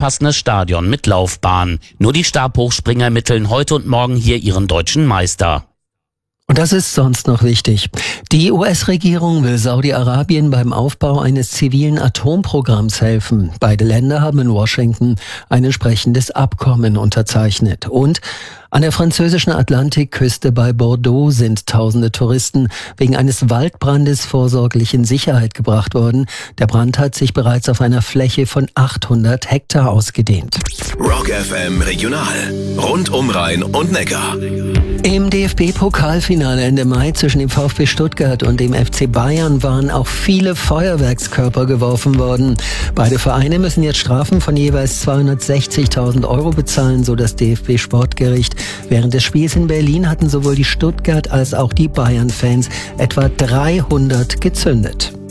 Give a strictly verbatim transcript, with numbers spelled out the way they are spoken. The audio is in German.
passendes Stadion mit Laufbahn. Nur die Stabhochspringer ermitteln heute und morgen hier ihren deutschen Meister. Und das ist sonst noch wichtig. Die U S-Regierung will Saudi-Arabien beim Aufbau eines zivilen Atomprogramms helfen. Beide Länder haben in Washington ein entsprechendes Abkommen unterzeichnet. Und an der französischen Atlantikküste bei Bordeaux sind tausende Touristen wegen eines Waldbrandes vorsorglich in Sicherheit gebracht worden. Der Brand hat sich bereits auf einer Fläche von achthundert Hektar ausgedehnt. Rock F M Regional. Rund um Rhein und Neckar. Im D F B-Pokalfinale Ende Mai zwischen dem VfB Stuttgart und dem F C Bayern waren auch viele Feuerwerkskörper geworfen worden. Beide Vereine müssen jetzt Strafen von jeweils zweihundertsechzigtausend Euro bezahlen, so das D F B-Sportgericht. Während des Spiels in Berlin hatten sowohl die Stuttgart- als auch die Bayern-Fans etwa dreihundert gezündet.